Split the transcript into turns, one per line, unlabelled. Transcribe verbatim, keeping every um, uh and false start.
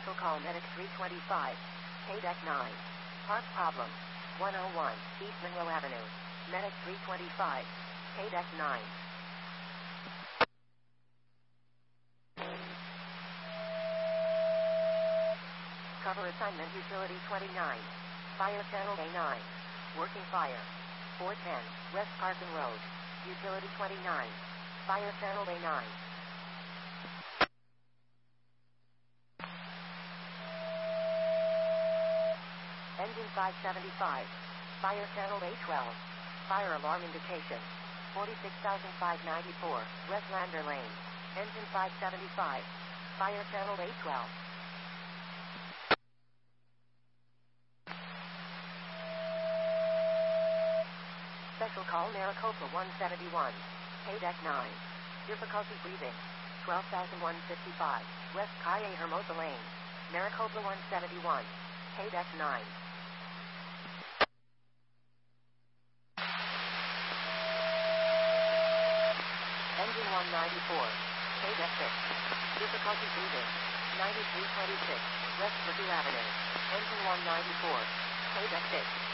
Special call Medic three twenty-five. K-Deck nine. Park problem. one oh one East Monroe Avenue. Medic three twenty-five. K-Deck nine. Cover assignment Utility twenty-nine. Fire Channel A nine. Working fire. four ten West Carson Road. Utility twenty-nine. Fire Channel A nine. Engine five seventy-five. Fire Channel A twelve. Fire alarm indication. forty-six thousand five hundred ninety-four, West Lander Lane. Engine five seventy-five. Fire Channel A twelve. Special call Maricopa one seventy-one. K-Deck nine. Difficulty breathing. twelve thousand one hundred fifty-five, West Calle Hermosa Lane. Maricopa one seventy-one. K-Deck nine. Engine one ninety-four. K-Deck six. Difficulty breathing. ninety-three twenty-six, West Purdue Avenue. Engine one ninety-four. K-Deck six.